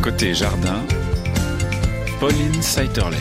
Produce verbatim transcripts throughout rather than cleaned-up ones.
Côté jardin, Pauline Saiterley.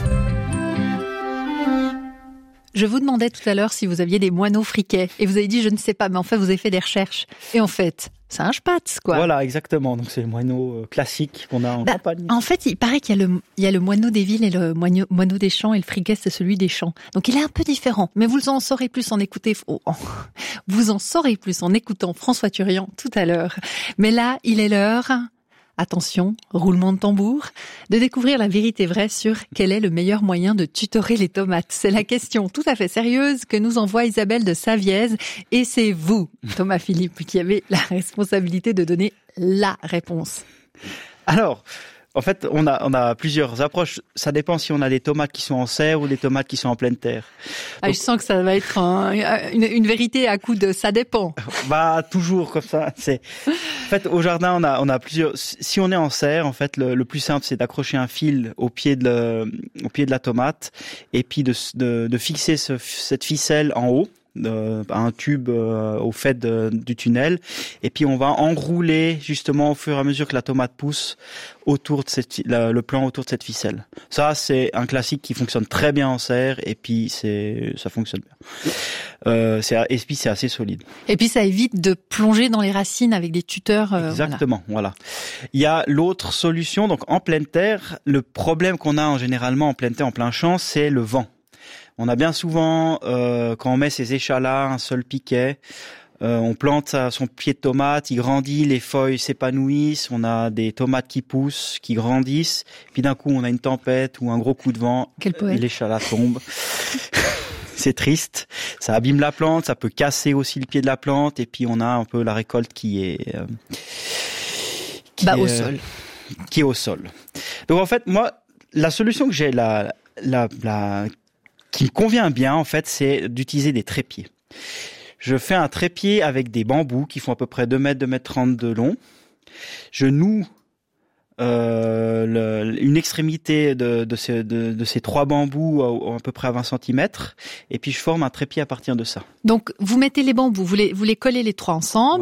Je vous demandais tout à l'heure si vous aviez des moineaux friquets. Et vous avez dit, je ne sais pas, mais en fait, vous avez fait des recherches. Et en fait, c'est un spatz, quoi. Voilà, exactement. Donc, c'est le moineau classique qu'on a en bah, campagne. En fait, il paraît qu'il y a le, il y a le moineau des villes et le moineau, moineau des champs. Et le friquet, c'est celui des champs. Donc, il est un peu différent. Mais vous en saurez plus en écouter, oh, oh. vous en saurez plus en écoutant François Turian tout à l'heure. Mais là, il est l'heure... Attention, roulement de tambour, de découvrir la vérité vraie sur quel est le meilleur moyen de tutorer les tomates. C'est la question tout à fait sérieuse que nous envoie Isabelle de Saviez. Et c'est vous, Thomas Philippe, qui avez la responsabilité de donner la réponse. Alors, en fait, on a, on a plusieurs approches. Ça dépend si on a des tomates qui sont en serre ou des tomates qui sont en pleine terre. Ah, Donc, je sens que ça va être un, une, une vérité à coup de ça dépend. Bah, toujours comme ça. C'est, en fait, au jardin, on a, on a plusieurs, si on est en serre, en fait, le, le plus simple, c'est d'accrocher un fil au pied de, le, au pied de la tomate et puis de, de, de fixer ce, cette ficelle en haut. Euh, un tube euh, au fait de, du tunnel, et puis on va enrouler justement au fur et à mesure que la tomate pousse autour de cette, la, le plan autour de cette ficelle. Ça, c'est un classique qui fonctionne très bien en serre, et puis c'est ça fonctionne bien. Euh, c'est, et puis c'est assez solide. Et puis ça évite de plonger dans les racines avec des tuteurs. Euh, Exactement, voilà. voilà. Il y a l'autre solution, donc en pleine terre, le problème qu'on a en généralement en pleine terre, en plein champ, c'est le vent. On a bien souvent, euh, quand on met ses échalas, un seul piquet, euh, on plante son pied de tomate, il grandit, les feuilles s'épanouissent, on a des tomates qui poussent, qui grandissent, puis d'un coup on a une tempête ou un gros coup de vent, et l'échalas tombe. C'est triste, ça abîme la plante, ça peut casser aussi le pied de la plante, et puis on a un peu la récolte qui est... Euh, qui bah, est, au sol. Qui est au sol. Donc en fait, moi, la solution que j'ai, la... la, la qui me convient bien, en fait, c'est d'utiliser des trépieds. Je fais un trépied avec des bambous qui font à peu près deux mètres, deux mètres trente de long. Je noue euh, le, une extrémité de, de, ces, de, de ces trois bambous à, à peu près à vingt centimètres, et puis je forme un trépied à partir de ça. Donc, vous mettez les bambous, vous les, vous les collez les trois ensemble.